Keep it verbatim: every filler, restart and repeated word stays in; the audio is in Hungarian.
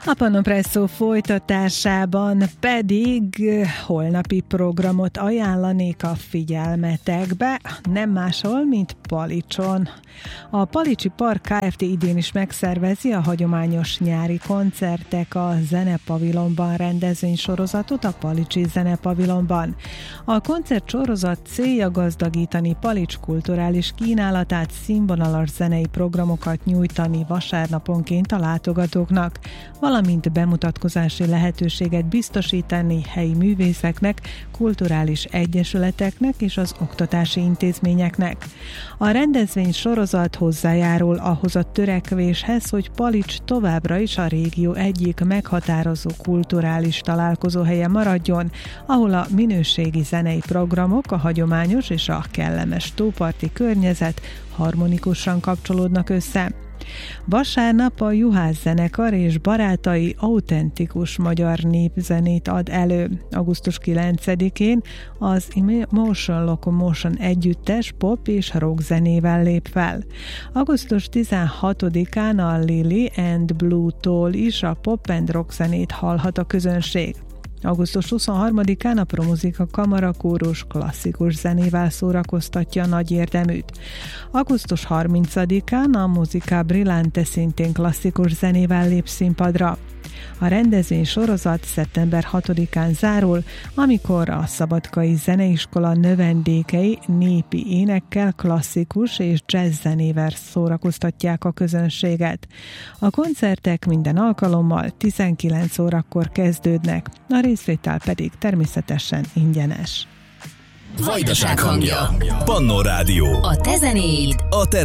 A Panopresszó folytatásában pedig holnapi programot ajánlanék a figyelmetekbe, nem máshol, mint Palicson. A Palicsi Park Kft. Idén is megszervezi a hagyományos nyári koncertek a Zenepavilonban rendezvénysorozatot a Palicsi Zenepavilonban. A koncertsorozat célja gazdagítani Palics kulturális kínálatát, színvonalas zenei programokat nyújtani vasárnaponként a látogatóknak, valamint bemutatkozási lehetőséget biztosítani helyi művészeknek, kulturális egyesületeknek és az oktatási intézményeknek. A rendezvény sorozat hozzájárul ahhoz a törekvéshez, hogy Palics továbbra is a régió egyik meghatározó kulturális találkozóhelye maradjon, ahol a minőségi zenei programok, a hagyományos és a kellemes tóparti környezet harmonikusan kapcsolódnak össze. Vasárnap a Juhász zenekar és barátai autentikus magyar népzenét ad elő. augusztus kilencedikén az Emotion Locomotion együttes pop és rock zenével lép fel. augusztus tizenhatodikán a Lily and Blue-tól is a pop and rock zenét hallhat a közönség. augusztus huszonharmadikán a Promuzika Kamarakórus klasszikus zenével szórakoztatja a nagy érdeműt. augusztus harmincadikán a Musica Brillante szintén klasszikus zenével lép színpadra. A rendezvény sorozat szeptember hatodikán zárul, amikor a Szabadkai Zeneiskola növendékei népi énekkel, klasszikus és jazz zenével szórakoztatják a közönséget. A koncertek minden alkalommal tizenkilenc órakor kezdődnek, a részvétel pedig természetesen ingyenes. Vajdaság hangja. Pannó Rádió. A te zenéid. A te